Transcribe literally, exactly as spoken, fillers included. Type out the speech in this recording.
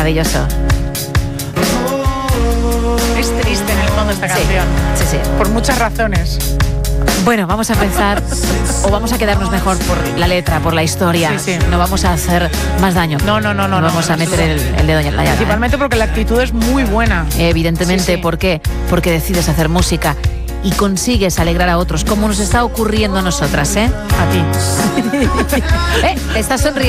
maravilloso. Es triste en el fondo esta Sí, canción. sí, sí. Por muchas razones. Bueno, vamos a pensar o vamos a quedarnos mejor por la letra, por la historia. Sí, sí. No vamos a hacer más daño. No, no, no, no. No vamos no, a meter el, el dedo en la llaga. ¿eh? Principalmente porque la actitud es muy buena. Evidentemente, Sí, sí. ¿por qué? Porque decides hacer música y consigues alegrar a otros, como nos está ocurriendo a nosotras, ¿eh? A ti. ¿Eh? Estás sonriendo.